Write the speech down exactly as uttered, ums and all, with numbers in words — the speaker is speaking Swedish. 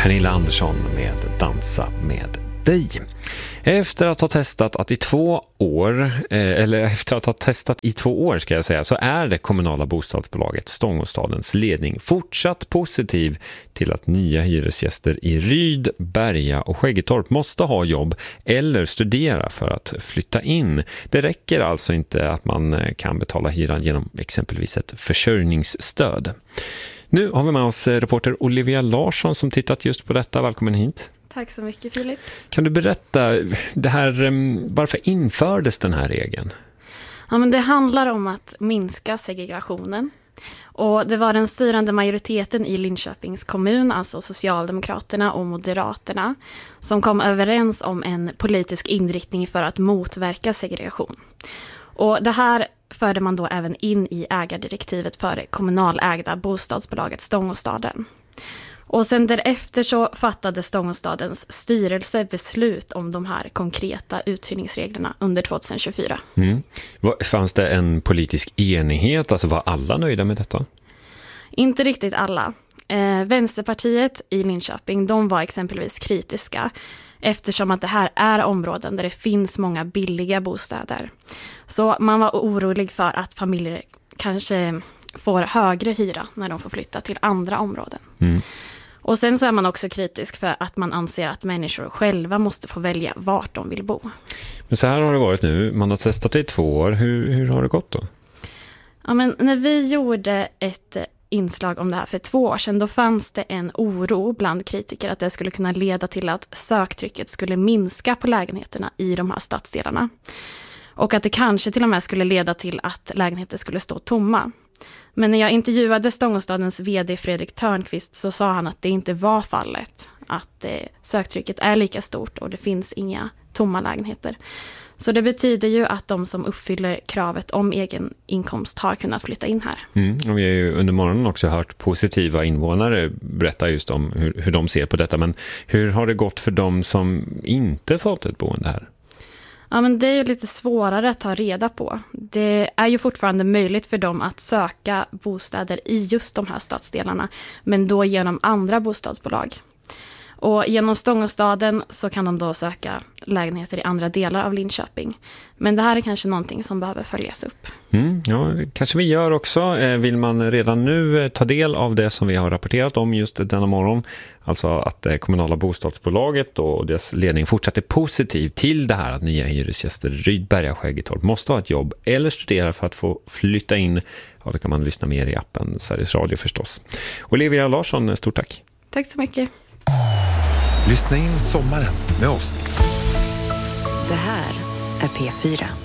Pernilla Andersson med Dansa med dig. Efter att ha testat att i två år, eh, eller efter att ha testat i två år ska jag säga, så är det kommunala bostadsbolaget Stångåstadens ledning fortsatt positiv till att nya hyresgäster i Ryd, Berga och Skäggetorp måste ha jobb eller studera för att flytta in. Det räcker alltså inte att man kan betala hyran genom exempelvis ett försörjningsstöd. Nu har vi med oss reporter Olivia Larsson som tittat just på detta. Välkommen hit. Tack så mycket, Filip. Kan du berätta det här, varför infördes den här regeln? Ja, men det handlar om att minska segregationen. Och det var den styrande majoriteten i Linköpings kommun, alltså Socialdemokraterna och Moderaterna, som kom överens om en politisk inriktning för att motverka segregation. Och det här förde man då även in i ägardirektivet för det kommunalägda bostadsbolaget Stångåstaden. Och sen därefter så fattade Stångåstadens styrelse beslut om de här konkreta uthyrningsreglerna under tjugohundratjugofyra. Mm. Fanns det en politisk enighet? Alltså var alla nöjda med detta? Inte riktigt alla. Eh, Vänsterpartiet i Linköping, de var exempelvis kritiska eftersom att det här är områden där det finns många billiga bostäder. Så man var orolig för att familjer kanske får högre hyra när de får flytta till andra områden. Mm. Och sen så är man också kritisk för att man anser att människor själva måste få välja vart de vill bo. Men så här har det varit nu. Man har testat det i två år. Hur, hur har det gått då? Ja, men när vi gjorde ett inslag om det här för två år sedan, då fanns det en oro bland kritiker att det skulle kunna leda till att söktrycket skulle minska på lägenheterna i de här stadsdelarna. Och att det kanske till och med skulle leda till att lägenheter skulle stå tomma. Men när jag intervjuade Stångåstadens vd Fredrik Törnqvist så sa han att det inte var fallet. Att eh, söktrycket är lika stort och det finns inga tomma lägenheter. Så det betyder ju att de som uppfyller kravet om egen inkomst har kunnat flytta in här. Mm, och vi har ju under morgonen också hört positiva invånare berätta just om hur, hur de ser på detta. Men hur har det gått för de som inte fått ett boende här? Ja, men det är ju lite svårare att ta reda på. Det är ju fortfarande möjligt för dem att söka bostäder i just de här stadsdelarna, men då genom andra bostadsbolag. Och genom Stångåstaden så kan de då söka lägenheter i andra delar av Linköping. Men det här är kanske någonting som behöver följas upp. Mm, ja, det kanske vi gör också. Vill man redan nu ta del av det som vi har rapporterat om just denna morgon, alltså att det kommunala bostadsbolaget och dess ledning fortsätter positiv till det här att nya hyresgäster Ryd, Berga, Skäggetorp måste ha ett jobb eller studera för att få flytta in. Ja, då kan man lyssna mer i appen Sveriges Radio förstås. Olivia Larsson, stort tack. Tack så mycket. Lyssna in sommaren med oss. Det här är P fyra.